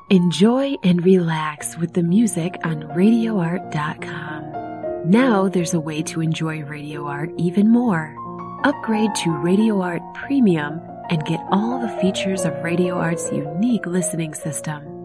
Enjoy and relax with the music on RadioArt.com. Now there's a way to enjoy Radio Art even more. Upgrade to Radio Art Premium and get all the features of Radio Art's unique listening system.